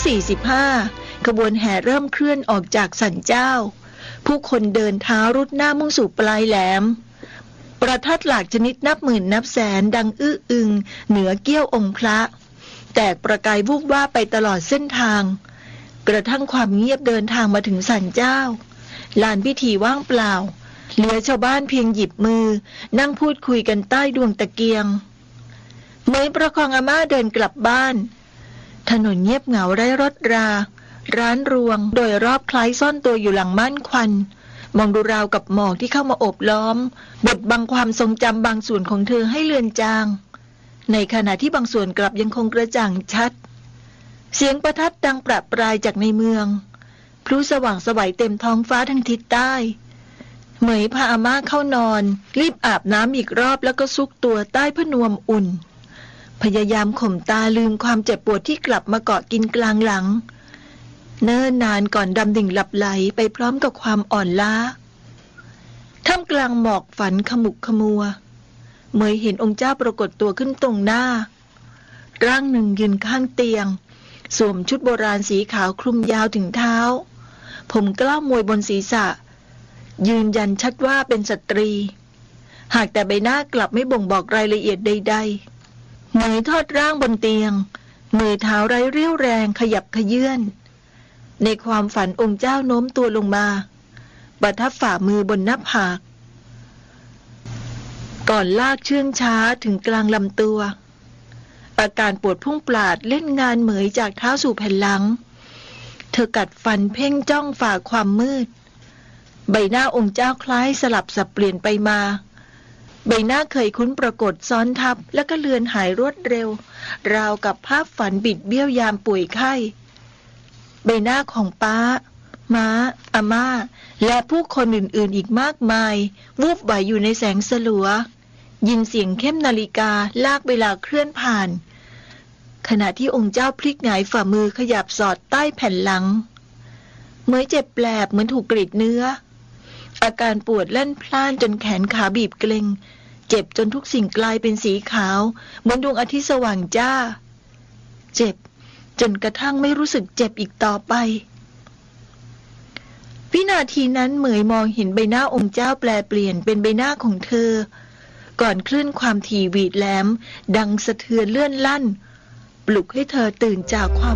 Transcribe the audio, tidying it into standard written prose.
2:45ขบวนแห่เริ่มเคลื่อนออกจากศาลเจ้าผู้คนเดินเท้ารุดหน้ามุ่งสู่ปลายแหลมประทัดหลากชนิดนับหมื่นนับแสนดังอื้ออึงเหนือเกี้ยวองค์พระแตกประกายวูบว่าไปตลอดเส้นทางกระทั่งความเงียบเดินทางมาถึงศาลเจ้าลานพิธีว่างเปล่าเหลือชาวบ้านเพียงหยิบมือนั่งพูดคุยกันใต้ดวงตะเกียงเหมยประคองอาม่าเดินกลับบ้านถนนเงียบเหงาไร้รถราร้านรวงโดยรอบคล้ายซ่อนตัวอยู่หลังม่านควันมองดูราวกับหมอกที่เข้ามาโอบล้อมบดบังความทรงจำบางส่วนของเธอให้เลือนจางในขณะที่บางส่วนกลับยังคงกระจ่างชัดเสียงประทัดดังประปรายจากในเมืองพลุสว่างไสวเต็มท้องฟ้าทางทิศใต้เหมยพาอาม่าเข้านอนรีบอาบน้ำอีกรอบแล้วก็ซุกตัวใต้ผ้านวมอุ่นพยายามข่มตาลืมความเจ็บปวดที่กลับมาเกาะกินกลางหลังเนิ่นนานก่อนดำดิ่งหลับไหลไปพร้อมกับความอ่อนล้าท่ามกลางหมอกฝันขมุกขมัวเหมยเห็นองค์เจ้าปรากฏตัวขึ้นตรงหน้าร่างหนึ่งยืนข้างเตียงสวมชุดโบราณสีขาวคลุมยาวถึงเท้าผมกล้ามมวยบนศีรษะยืนยันชัดว่าเป็นสตรีหากแต่ใบหน้ากลับไม่บ่งบอกรายละเอียดใดๆเหมยทอดร่างบนเตียงมือเท้าไร้เรี่ยวแรงขยับเขยื้อนในความฝันองค์เจ้าโน้มตัวลงมาประทับฝ่ามือบนหน้าผากก่อนลากเชื่องช้าถึงกลางลำตัวอาการปวดพุ่งปราดเล่นงานเหมยจากเท้าสู่แผ่นหลังเธอกัดฟันเพ่งจ้องฝ่าความมืดใบหน้าองค์เจ้าคล้ายสลับสับเปลี่ยนไปมาใบหน้าเคยคุ้นปรากฏซ้อนทับแล้วก็เลือนหายรวดเร็วราวกับภาพฝันบิดเบี้ยวยามป่วยไข้ใบหน้าของป้าม้าอาม่าและผู้คนอื่นๆอีกมากมายวูบไหวอยู่ในแสงสลัวยินเสียงเข้มนาฬิกาลากเวลาเคลื่อนผ่านขณะที่องค์เจ้าพลิกหงายฝ่ามือขยับสอดใต้แผ่นหลังเหมยเจ็บแปลบเหมือนถูกกรีดเนื้ออาการปวดเล่นพล่านจนแขนขาบีบเกร็งเจ็บจนทุกสิ่งกลายเป็นสีขาวเหมือนดวงอาทิตย์สว่างจ้าเจ็บจนกระทั่งไม่รู้สึกเจ็บอีกต่อไปวินาทีนั้นเหมยมองเห็นใบหน้าองค์เจ้าแปลเปลี่ยนเป็นใบหน้าของเธอก่อนคลื่นความถี่หวีดแหลมดังสะเทือนเลื่อนลั่นปลุกให้เธอตื่นจากความ